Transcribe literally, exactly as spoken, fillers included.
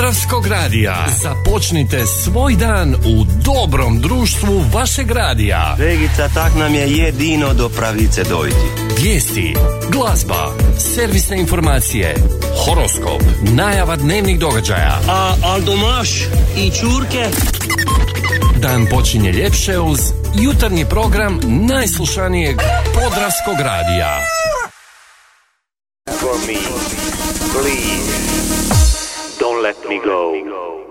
Podravskog radija. Započnite svoj dan u dobrom društvu vašeg radija. Regica, tak nam je jedino do pravice dojti. Vijesti, glazba, servisne informacije, horoskop, najava dnevnih događaja. A Aldomaš i čurke? Dan počinje ljepše uz jutarnji program najslušanijeg Podravskog radija. For me, please, don't let me go.